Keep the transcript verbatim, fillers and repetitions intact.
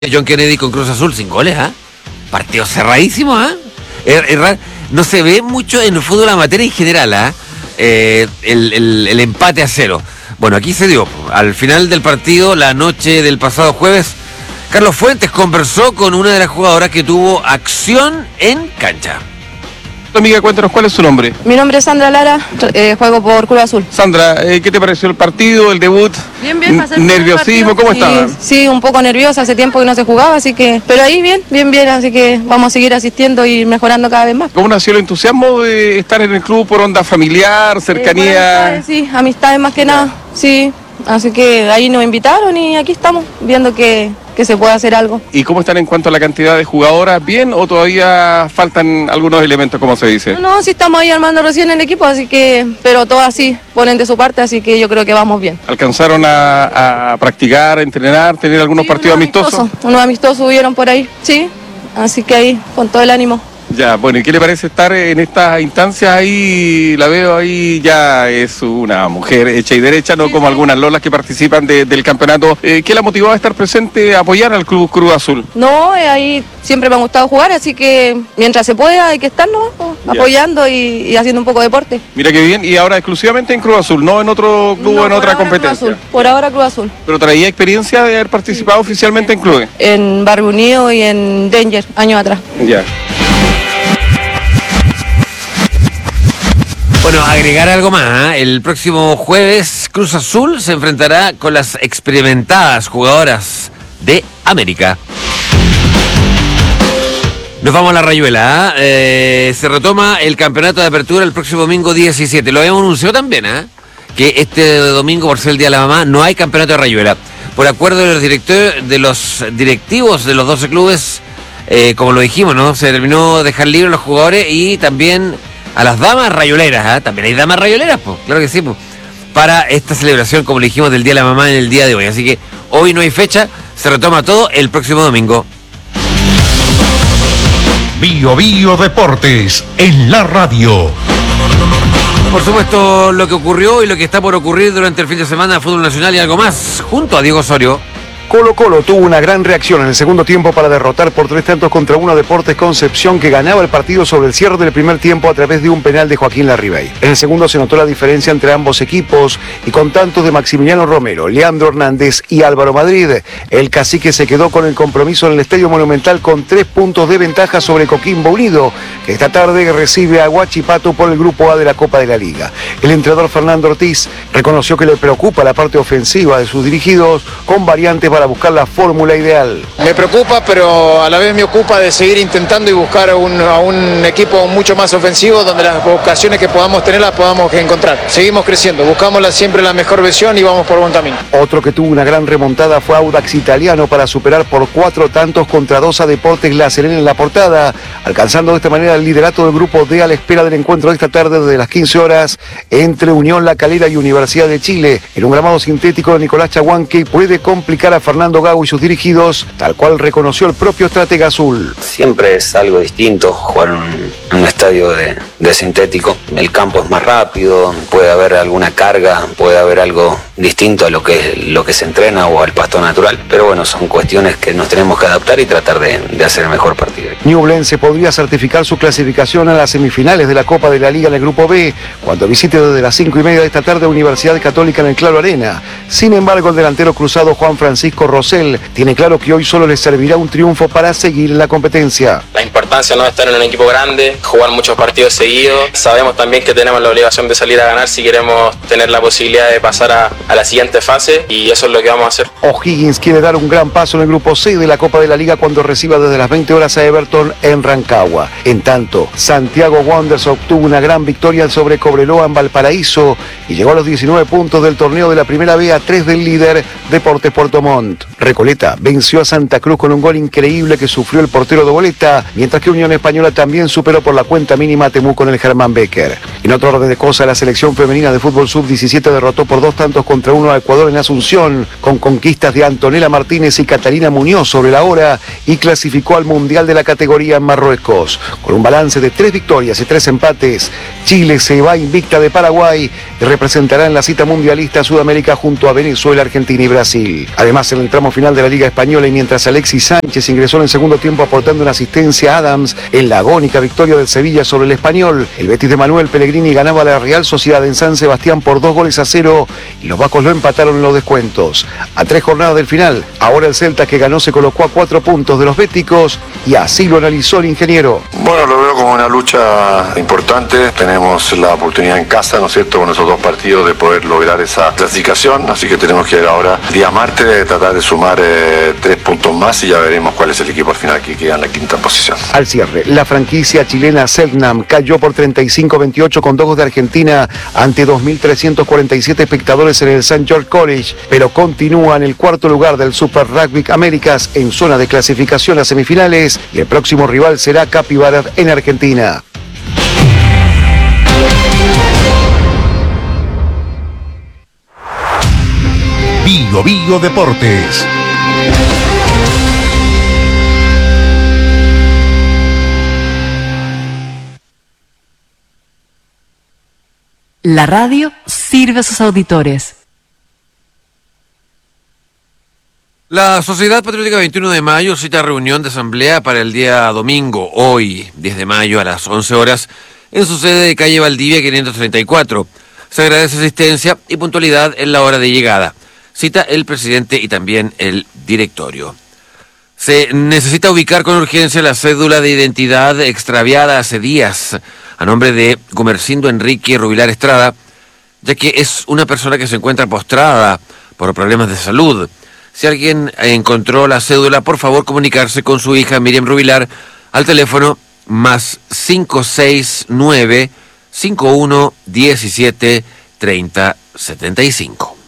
John Kennedy con Cruz Azul sin goles, ¿ah? ¿eh? Partido cerradísimo, ¿ah? ¿eh? No se ve mucho en el fútbol amateur en general, ¿ah? ¿eh? El, el, el empate a cero. Bueno, aquí se dio. Al final del partido, la noche del pasado jueves, Carlos Fuentes conversó con una de las jugadoras que tuvo acción en cancha. Amiga, cuéntanos, ¿cuál es su nombre? Mi nombre es Sandra Lara, eh, juego por Cruz Azul. Sandra, eh, ¿qué te pareció el partido, el debut? Bien, bien, pasé el ¿Nerviosismo? ¿Cómo estaba? Sí, sí, un poco nerviosa, hace tiempo que no se jugaba, así que... Pero ahí bien, bien, bien, así que vamos a seguir asistiendo y mejorando cada vez más. ¿Cómo nació el entusiasmo de estar en el club por onda familiar, cercanía? Eh, amistades, sí, amistades más que nada, sí. Así que ahí nos invitaron y aquí estamos, viendo que... que se pueda hacer algo. ¿Y cómo están en cuanto a la cantidad de jugadoras? ¿Bien o todavía faltan algunos elementos, como se dice? No, no, sí estamos ahí armando recién el equipo, así que, pero todas sí ponen de su parte, así que yo creo que vamos bien. ¿Alcanzaron a, a practicar, a entrenar, tener algunos sí, partidos unos amistosos? amistosos? Unos amistosos hubieron por ahí, sí, así que ahí, con todo el ánimo. Ya, bueno, ¿y qué le parece estar en estas instancias ahí? La veo ahí, ya es una mujer hecha y derecha, no sí, como sí. algunas lolas que participan de, del campeonato. Eh, ¿Qué la motivó a estar presente, a apoyar al Club Cruz Azul? No, eh, ahí siempre me ha gustado jugar, así que mientras se pueda hay que estar, ¿no? apoyando y, y haciendo un poco de deporte. Mira qué bien, y ahora exclusivamente en Cruz Azul, no en otro club o no, en otra competencia. Cruz Azul, por ahora Cruz Azul. ¿Pero traía experiencia de haber participado sí. oficialmente en clubes? En Barrio Unido y en Danger, años atrás. Ya. Bueno, agregar algo más, ¿eh? El próximo jueves Cruz Azul se enfrentará con las experimentadas jugadoras de América. Nos vamos a la Rayuela, ¿eh? Eh, se retoma el campeonato de apertura el próximo domingo diecisiete. Lo habíamos anunciado también, ¿eh? que este domingo, por ser el Día de la Mamá, no hay campeonato de Rayuela. Por acuerdo de los directores, de los directivos de los doce clubes, eh, como lo dijimos, ¿no? Se determinó dejar libre a los jugadores y también a las damas rayoleras, ¿eh? También hay damas rayoleras, pues, claro que sí, pues, para esta celebración, como le dijimos, del Día de la Mamá en el día de hoy. Así que hoy no hay fecha, se retoma todo el próximo domingo. Bio Bio Deportes, en la radio. Por supuesto, lo que ocurrió y lo que está por ocurrir durante el fin de semana de fútbol nacional y algo más, junto a Diego Osorio. Colo Colo tuvo una gran reacción en el segundo tiempo para derrotar por tres tantos contra uno a Deportes Concepción, que ganaba el partido sobre el cierre del primer tiempo a través de un penal de Joaquín Larribey. En el segundo se notó la diferencia entre ambos equipos y con tantos de Maximiliano Romero, Leandro Hernández y Álvaro Madrid. El cacique se quedó con el compromiso en el Estadio Monumental con tres puntos de ventaja sobre Coquimbo Unido, que esta tarde recibe a Huachipato por el Grupo A de la Copa de la Liga. El entrenador Fernando Ortiz reconoció que le preocupa la parte ofensiva de sus dirigidos, con variantes para buscar la fórmula ideal. Me preocupa, pero a la vez me ocupa de seguir intentando y buscar un, a un equipo mucho más ofensivo, donde las ocasiones que podamos tener las podamos encontrar. Seguimos creciendo, buscamos la, siempre la mejor versión y vamos por buen camino. Otro que tuvo una gran remontada fue Audax Italiano para superar por cuatro tantos contra dos a Deportes La Serena en la portada, alcanzando de esta manera el liderato del Grupo D a la espera del encuentro de esta tarde desde las quince horas entre Unión La Calera y Universidad de Chile. En un gramado sintético de Nicolás Chaguán, que puede complicar a Fernando Gago y sus dirigidos, tal cual reconoció el propio estratega azul. Siempre es algo distinto jugar en un estadio de, de sintético. El campo es más rápido, puede haber alguna carga, puede haber algo distinto a lo que, lo que se entrena o al pasto natural. Pero bueno, son cuestiones que nos tenemos que adaptar y tratar de, de hacer el mejor partido. Ñublense podría certificar su clasificación a las semifinales de la Copa de la Liga en el Grupo B, cuando visite desde las cinco y media de esta tarde Universidad Católica en el Claro Arena. Sin embargo, el delantero cruzado Juan Francisco Rosell tiene claro que hoy solo les servirá un triunfo para seguir en la competencia. La importancia no es estar en un equipo grande, jugar muchos partidos seguidos. Sabemos también que tenemos la obligación de salir a ganar si queremos tener la posibilidad de pasar a, a la siguiente fase, y eso es lo que vamos a hacer. O'Higgins quiere dar un gran paso en el Grupo C de la Copa de la Liga cuando reciba desde las veinte horas a Everton en Rancagua. En tanto, Santiago Wanderers obtuvo una gran victoria sobre Cobreloa en Valparaíso y llegó a los diecinueve puntos del torneo de la Primera B, a tres del líder Deportes Puerto Montt. Recoleta venció a Santa Cruz con un gol increíble que sufrió el portero de Boleta, mientras que Unión Española también superó por la cuenta mínima a Temuco con el Germán Becker. En otro orden de cosas, la selección femenina de fútbol sub diecisiete derrotó por dos tantos contra uno a Ecuador en Asunción, con conquistas de Antonella Martínez y Catalina Muñoz sobre la hora, y clasificó al Mundial de la categoría en Marruecos. Con un balance de tres victorias y tres empates, Chile se va invicta de Paraguay y representará en la cita mundialista Sudamérica junto a Venezuela, Argentina y Brasil. Además, en el tramo final de la Liga Española y mientras Alexis Sánchez ingresó en el segundo tiempo aportando una asistencia a Adams en la agónica victoria del Sevilla sobre el Español, el Betis de Manuel Pellegrini ganaba a la Real Sociedad en San Sebastián por dos goles a cero y los vascos lo empataron en los descuentos. A tres jornadas del final, ahora el Celta que ganó se colocó a cuatro puntos de los béticos y así lo analizó el ingeniero. Bueno, lo veo como una lucha importante. Tenemos la oportunidad en casa, ¿no es cierto?, con esos dos partidos de poder lograr esa clasificación. Así que tenemos que ir ahora, día martes, de tratar de sumar eh, tres puntos más y ya veremos cuál es el equipo al final que queda en la quinta posición. Al cierre, la franquicia chilena Selknam cayó por treinta y cinco a veintiocho con dos de Argentina ante dos mil trescientos cuarenta y siete espectadores en el Saint George College, pero continúa en el cuarto lugar del Super Rugby Américas en zona de clasificación a semifinales y el próximo rival será Capibara en Argentina. Bio Bio Deportes. La radio sirve a sus auditores. La Sociedad Patriótica veintiuno de mayo cita reunión de asamblea para el día domingo, hoy, diez de mayo, a las once horas, en su sede de calle Valdivia quinientos treinta y cuatro. Se agradece asistencia y puntualidad en la hora de llegada. Cita el presidente y también el directorio. Se necesita ubicar con urgencia la cédula de identidad extraviada hace días a nombre de Gumercindo Enrique Rubilar Estrada, ya que es una persona que se encuentra postrada por problemas de salud. Si alguien encontró la cédula, por favor comunicarse con su hija Miriam Rubilar al teléfono más cinco seis nueve, cinco uno uno siete, tres cero siete cinco.